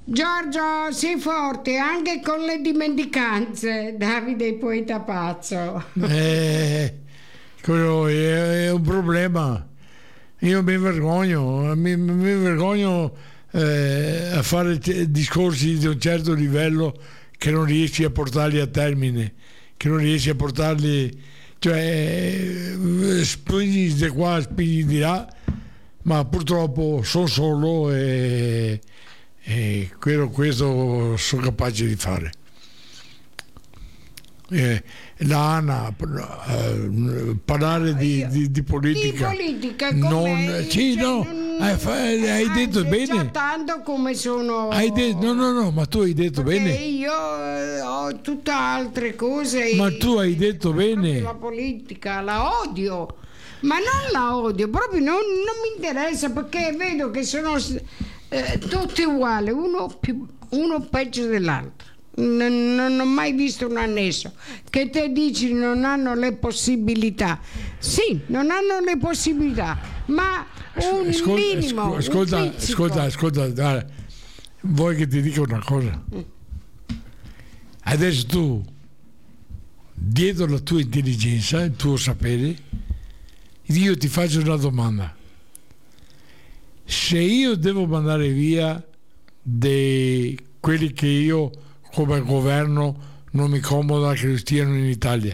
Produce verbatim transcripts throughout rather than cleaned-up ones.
Giorgio, sii forte anche con le dimenticanze. Davide, il poeta pazzo. Eh, quello è, è un problema. Io mi vergogno, mi, mi vergogno eh, a fare t- discorsi di un certo livello che non riesci a portarli a termine, che non riesci a portarli, cioè eh, spingi di qua, spingi di là, ma purtroppo sono solo e, e quello, questo sono capace di fare. Eh, la Anna, eh, parlare di, di, di politica, Di politica non, come sì, cioè, no, non- hai, fa- hai detto anzi, bene, già tanto come sono. hai detto, no, no, no, ma tu hai detto Perché bene, io eh, ho tutte altre cose. ma tu hai detto proprio bene, la politica la odio, ma non la odio, proprio non, non mi interessa, perché vedo che sono eh, tutti uguali, uno, più, uno peggio dell'altro. Non, non ho mai visto un annesso che te dici non hanno le possibilità. Sì, non hanno le possibilità, ma un ascolta, minimo, ascolta, un pizzico. ascolta, ascolta, guarda, vuoi che ti dica una cosa? Adesso tu, dietro la tua intelligenza, il tuo sapere, io ti faccio una domanda. Se io devo mandare via dei quelli che io come governo non mi comoda che stiano in Italia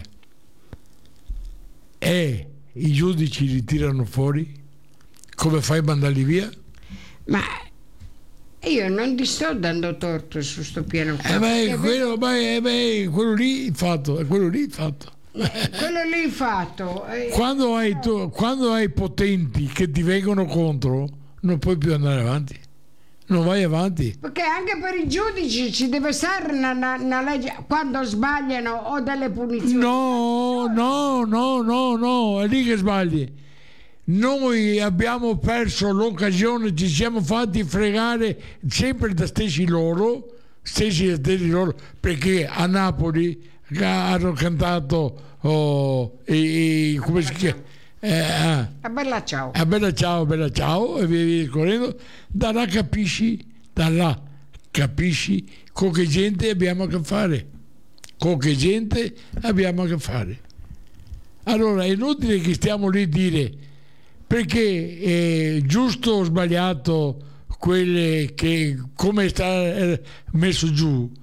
e i giudici li tirano fuori, come fai a mandarli via? Ma io non ti sto dando torto su sto piano qua. Eh beh, perché quello, beh, eh beh, quello lì il fatto, è quello lì il fatto. eh, quello lì fatto. eh, Quando hai, tu- quando hai potenti che ti vengono contro, non puoi più andare avanti. Non vai avanti. Perché anche per i giudici ci deve essere una, una- una legge quando sbagliano o delle punizioni. No, no, no, no, no, è lì che sbagli. Noi abbiamo perso l'occasione, ci siamo fatti fregare sempre da stessi loro, stessi da stessi loro, perché a Napoli hanno cantato oh, e, e- come si chiama? Eh, ah, Ah, bella ciao. ah, bella ciao, bella ciao, e via via discorrendo. Da là capisci, da là capisci con che gente abbiamo a che fare, con che gente abbiamo a che fare. Allora è inutile che stiamo lì a dire perché è giusto o sbagliato quelle che come sta messo giù.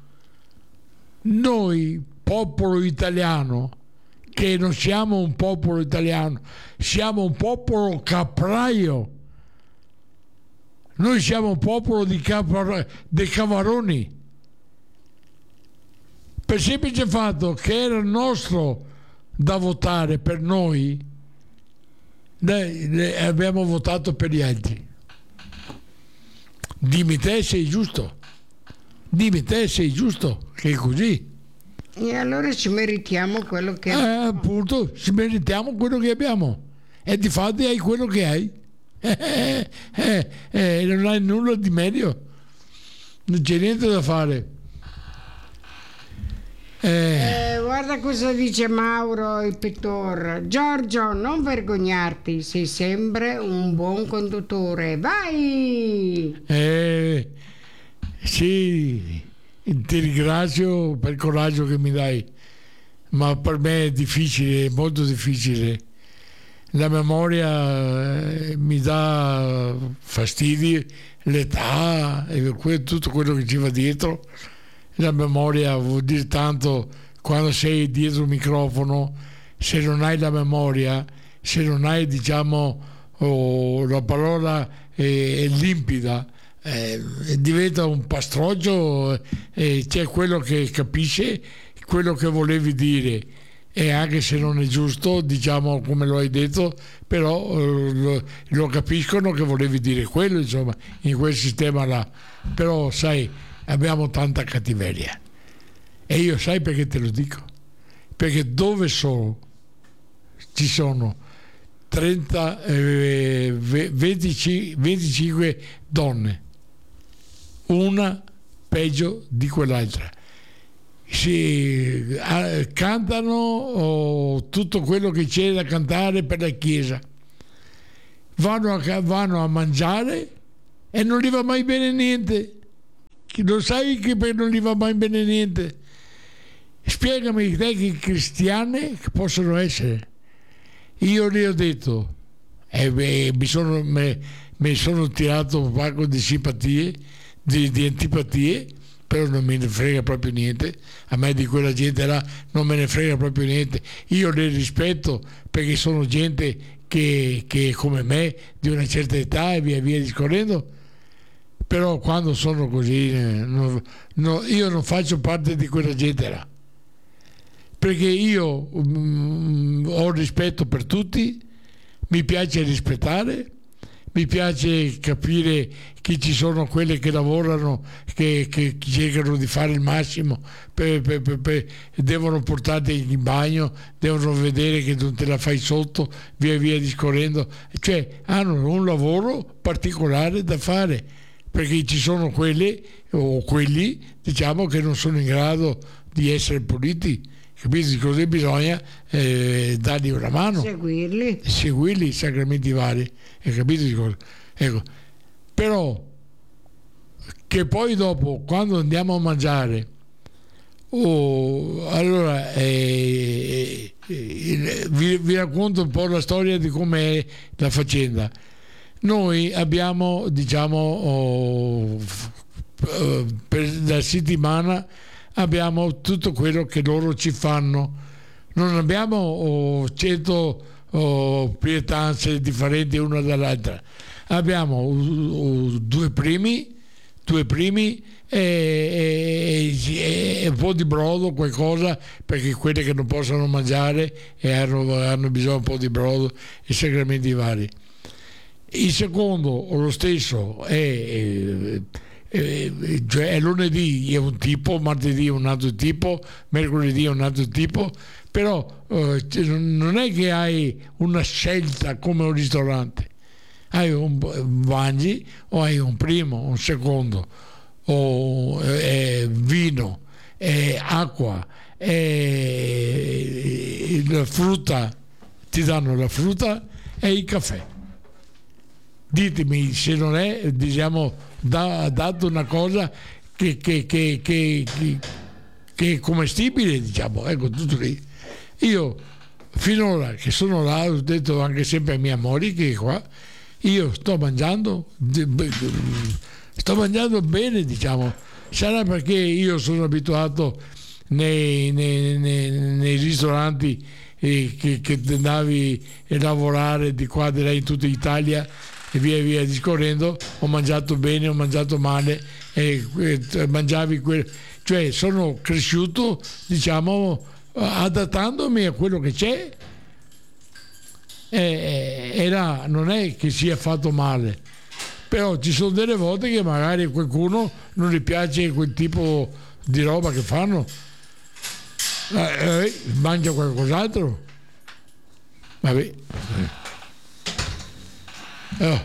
Noi, popolo italiano, che non siamo un popolo italiano, siamo un popolo capraio. Noi siamo un popolo di capra, dei cavaroni. Per il semplice fatto che era nostro da votare per noi, noi abbiamo votato per gli altri. Dimmi te sei giusto. Dimmi te sei giusto, che è così. E allora ci meritiamo quello che Eh, appunto, ci meritiamo quello che abbiamo e di fatto hai quello che hai. Eh, eh, eh, non hai nulla di meglio, non c'è niente da fare. Eh, Eh, guarda cosa dice Mauro il pittore. Giorgio, non vergognarti, sei sempre un buon conduttore. Vai! eh, sì, ti ringrazio per il coraggio che mi dai, ma per me è difficile, è molto difficile. La memoria eh, mi dà fastidio, l'età e que- tutto quello che ci va dietro. La memoria vuol dire tanto quando sei dietro il microfono, se non hai la memoria, se non hai diciamo oh, la parola è, è limpida, eh, diventa un pastroccio e eh, c'è quello che capisce quello che volevi dire e anche se non è giusto, diciamo come lo hai detto, però eh, lo, lo capiscono che volevi dire quello, insomma, in quel sistema là. Però sai, abbiamo tanta cattiveria. E io sai perché te lo dico? Perché dove sono ci sono trenta, eh, venticinque, venticinque donne, una peggio di quell'altra. Si eh, cantano oh, tutto quello che c'è da cantare per la chiesa, vanno a, vanno a mangiare e non gli va mai bene niente. Lo sai che per non gli va mai bene niente? Spiegami te che cristiane che possono essere. Io le ho detto, e beh, mi, sono, me, mi sono tirato un pacco di simpatie, di, di antipatie, però non me ne frega proprio niente. A me di quella gente là non me ne frega proprio niente. Io le rispetto perché sono gente che, che come me, di una certa età e via via discorrendo. Però quando sono così, eh, no, no, io non faccio parte di quella gente là. Perché io um, ho rispetto per tutti, mi piace rispettare, mi piace capire che ci sono quelle che lavorano, che, che cercano di fare il massimo, per, per, per, per, devono portarti in bagno, devono vedere che non te la fai sotto, via via discorrendo, cioè hanno un lavoro particolare da fare, perché ci sono quelle o quelli, diciamo, che non sono in grado di essere puliti. Capisci? Così bisogna eh, dargli una mano, seguirli, seguirli i sacramenti vari, e capite cosa? Ecco. Però che poi dopo, quando andiamo a mangiare, oh, allora eh, eh, vi, vi racconto un po' la storia di com'è la faccenda. Noi abbiamo, diciamo, oh, per la settimana abbiamo tutto quello che loro ci fanno. Non abbiamo oh, cento oh, pietanze differenti una dall'altra. Abbiamo oh, due primi, due primi e, e, e un po' di brodo, qualcosa, perché quelli che non possono mangiare e hanno, hanno bisogno un po' di brodo e sacramenti vari. Il secondo, lo stesso, è... è Eh, cioè lunedì è un tipo, martedì è un altro tipo, mercoledì è un altro tipo, però eh, non è che hai una scelta come un ristorante, hai un mangi o hai un primo, un secondo, o eh, vino, eh, acqua, eh, la frutta, ti danno la frutta e il caffè. Ditemi se non è, diciamo, da, dato una cosa che, che, che, che, che, che è commestibile, diciamo, ecco, tutto lì. Io finora che sono là, ho detto anche sempre a mia moglie che qua io sto mangiando, sto mangiando bene, diciamo. Sarà perché io sono abituato nei, nei, nei, nei ristoranti eh, che, che andavi a lavorare di qua di là in tutta Italia e via via discorrendo, ho mangiato bene, ho mangiato male, e, e mangiavi quel, cioè sono cresciuto, diciamo, adattandomi a quello che c'è, e, e là non è che sia fatto male, però ci sono delle volte che magari a qualcuno non gli piace quel tipo di roba che fanno, eh, eh, mangia qualcos'altro, vabbè. Oh.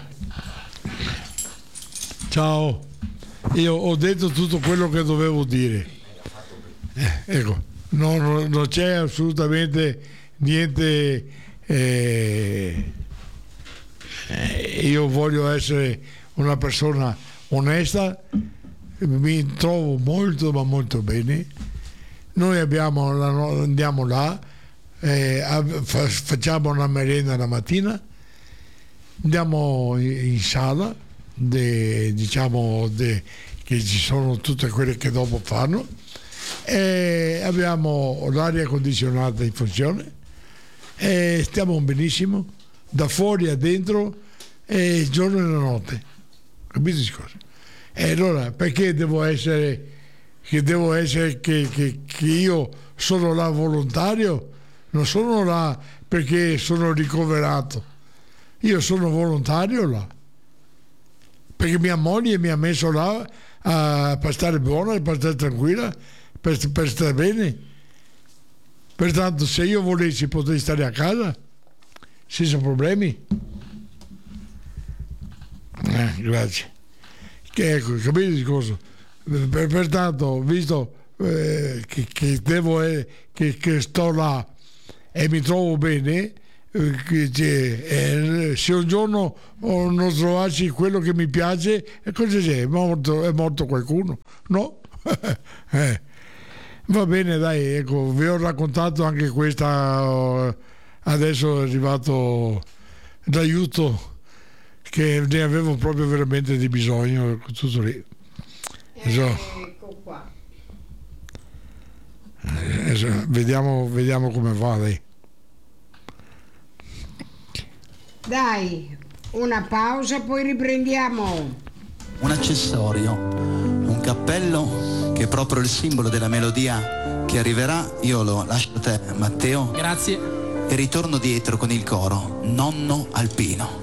Ciao, io ho detto tutto quello che dovevo dire, eh, ecco, no, no, non c'è assolutamente niente, eh, eh, io voglio essere una persona onesta, mi trovo molto ma molto bene. Noi abbiamo la, andiamo là, eh, facciamo una merenda la mattina, andiamo in sala, de, diciamo de, che ci sono tutte quelle che dopo fanno, e abbiamo l'aria condizionata in funzione e stiamo benissimo da fuori a dentro, e il giorno e la notte, capite cosa? E allora perché devo essere che devo essere che, che, che io sono là volontario? Non sono là perché sono ricoverato. Io sono volontario là, perché mia moglie mi ha messo là uh, per stare buona, per stare tranquilla, per, per stare bene. Pertanto se io volessi potrei stare a casa senza problemi. Eh, grazie. Che, ecco, capite cosa? Per, pertanto, visto eh, che, che, devo, eh, che, che sto là e mi trovo bene, che, eh, se un giorno non trovassi quello che mi piace, cosa c'è? È morto, è morto qualcuno? No? eh. Va bene, dai, ecco, vi ho raccontato anche questa, adesso è arrivato l'aiuto che ne avevo proprio veramente di bisogno, tutto lì. Ecco qua. Eh, vediamo, vediamo come va, dai. Dai, una pausa, poi riprendiamo. Un accessorio, un cappello che è proprio il simbolo della melodia che arriverà. Io lo lascio a te, Matteo. Grazie. E ritorno dietro con il coro Nonno Alpino.